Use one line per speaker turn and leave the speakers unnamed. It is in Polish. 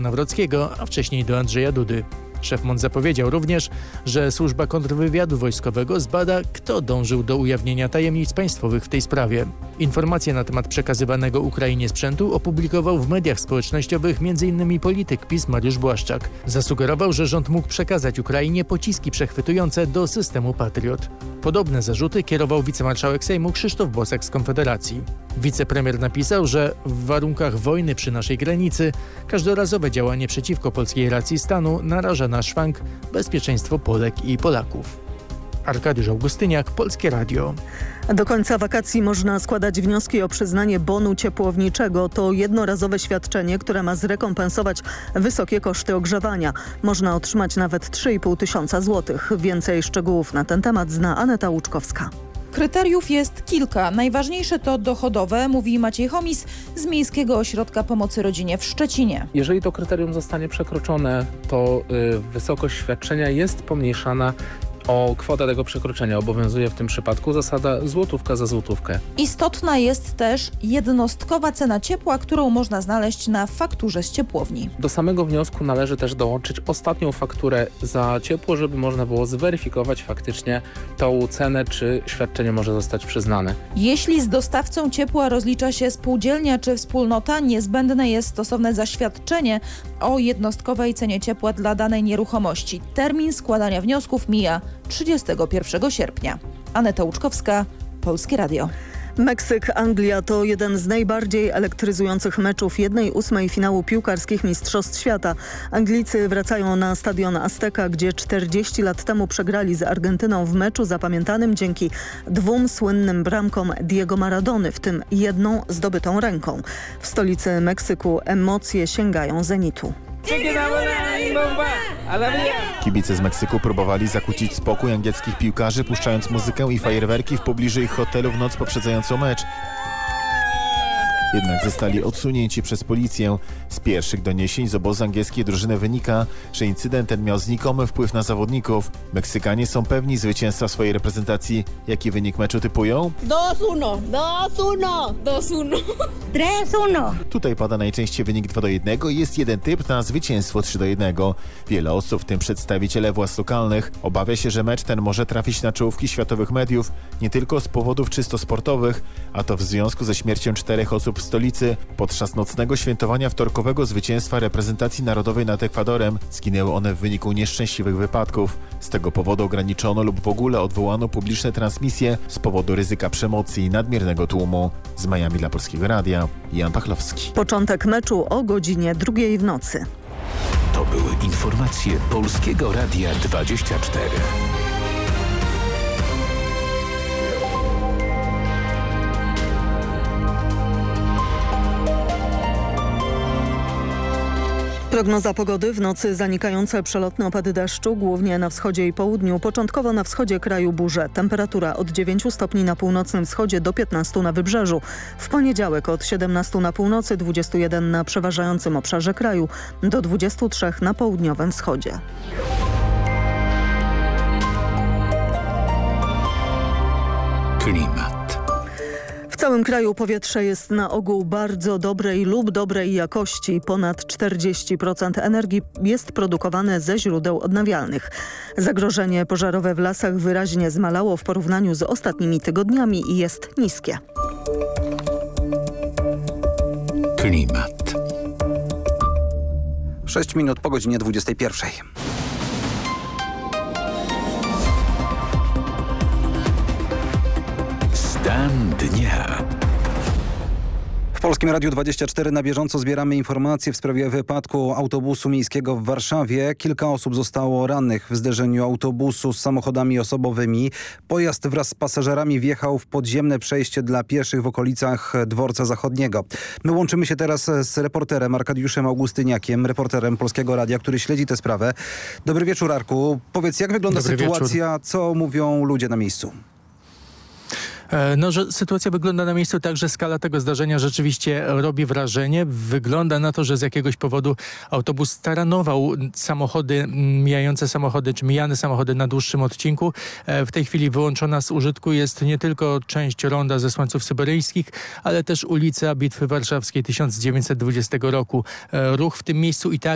Nawrockiego, a wcześniej do Andrzeja Dudy. Szef MON zapowiedział również, że służba kontrwywiadu wojskowego zbada, kto dążył do ujawnienia tajemnic państwowych w tej sprawie. Informacje na temat przekazywanego Ukrainie sprzętu opublikował w mediach społecznościowych m.in. polityk PiS Mariusz Błaszczak. Zasugerował, że rząd mógł przekazać Ukrainie pociski przechwytujące do systemu Patriot. Podobne zarzuty kierował wicemarszałek Sejmu Krzysztof Bosak z Konfederacji. Wicepremier napisał, że w warunkach wojny przy naszej granicy każdorazowe działanie przeciwko polskiej racji stanu naraża na szwank bezpieczeństwo Polek i Polaków. Arkadiusz Augustyniak, Polskie Radio.
Do końca wakacji można składać wnioski o przyznanie bonu ciepłowniczego. To jednorazowe świadczenie, które ma zrekompensować wysokie koszty ogrzewania. Można otrzymać nawet 3,5 tysiąca złotych. Więcej szczegółów na ten temat zna Aneta Łuczkowska.
Kryteriów jest kilka. Najważniejsze to dochodowe, mówi Maciej Chomis z Miejskiego Ośrodka Pomocy Rodzinie w Szczecinie.
Jeżeli to kryterium zostanie przekroczone, to wysokość świadczenia jest pomniejszana o kwotę tego przekroczenia. Obowiązuje w tym przypadku zasada złotówka za złotówkę.
Istotna jest też jednostkowa cena ciepła, którą można znaleźć na fakturze z ciepłowni.
Do samego wniosku należy też dołączyć ostatnią fakturę za ciepło, żeby można było zweryfikować faktycznie tą cenę, czy świadczenie może zostać przyznane.
Jeśli z dostawcą ciepła rozlicza się spółdzielnia czy wspólnota, niezbędne jest stosowne zaświadczenie o jednostkowej cenie ciepła dla danej nieruchomości. Termin składania wniosków mija 31 sierpnia. Aneta Łuczkowska, Polskie Radio.
Meksyk-Anglia to jeden z najbardziej elektryzujących meczów 1/8 finału piłkarskich Mistrzostw Świata. Anglicy wracają na stadion Azteca, gdzie 40 lat temu przegrali z Argentyną w meczu zapamiętanym dzięki 2 słynnym bramkom Diego Maradony, w tym jedną zdobytą ręką. W stolicy Meksyku emocje sięgają zenitu.
Kibice z Meksyku próbowali zakłócić spokój angielskich piłkarzy, puszczając muzykę i fajerwerki w pobliżu ich hotelu w noc poprzedzającą mecz. Jednak zostali odsunięci przez policję. Z pierwszych doniesień z obozu angielskiej drużyny wynika, że incydent ten miał znikomy wpływ na zawodników. Meksykanie są pewni zwycięstwa swojej reprezentacji. Jaki wynik meczu typują?
2-1, 2-1, 2-1, 3-1.
Tutaj pada najczęściej wynik 2-1 i jest jeden typ na zwycięstwo 3-1. Wiele osób, w tym przedstawiciele władz lokalnych, obawia się, że mecz ten może trafić na czołówki światowych mediów, nie tylko z powodów czysto sportowych, a to w związku ze śmiercią 4 osób w stolicy. Podczas nocnego świętowania wtorkowego zwycięstwa reprezentacji narodowej nad Ekwadorem zginęły one w wyniku nieszczęśliwych wypadków. Z tego powodu ograniczono lub w ogóle odwołano publiczne transmisje z powodu ryzyka przemocy i nadmiernego tłumu. Z Miami dla Polskiego Radia, Jan Pachlowski.
Początek meczu o godzinie 2:00 w nocy.
To były informacje Polskiego Radia 24.
Prognoza pogody: w nocy zanikające przelotne opady deszczu, głównie na wschodzie i południu. Początkowo na wschodzie kraju burze. Temperatura od 9 stopni na północnym wschodzie do 15 na wybrzeżu. W poniedziałek od 17 na północy, 21 na przeważającym obszarze kraju, do 23 na południowym wschodzie.
Klimat.
W całym kraju powietrze jest na ogół bardzo dobrej lub dobrej jakości. Ponad 40% energii jest produkowane ze źródeł odnawialnych. Zagrożenie pożarowe w lasach wyraźnie zmalało w porównaniu z ostatnimi tygodniami i jest niskie.
Klimat.
6 minut po godzinie 21.
Stan dnia.
W Polskim Radiu 24 na bieżąco zbieramy informacje w sprawie wypadku autobusu miejskiego w Warszawie. Kilka osób zostało rannych w zderzeniu autobusu z samochodami osobowymi. Pojazd wraz z pasażerami wjechał w podziemne przejście dla pieszych w okolicach Dworca Zachodniego. My łączymy się teraz z reporterem Arkadiuszem Augustyniakiem, reporterem Polskiego Radia, który śledzi tę sprawę. Dobry wieczór, Arku. Powiedz, jak wygląda sytuacja, co mówią ludzie na miejscu?
No, że sytuacja wygląda na miejscu tak, że skala tego zdarzenia rzeczywiście robi wrażenie. Wygląda na to, że z jakiegoś powodu autobus taranował samochody, mijające samochody, czy mijane samochody na dłuższym odcinku. W tej chwili wyłączona z użytku jest nie tylko część ronda ze Słońców Syberyjskich, ale też ulica Bitwy Warszawskiej 1920 roku. Ruch w tym miejscu i tak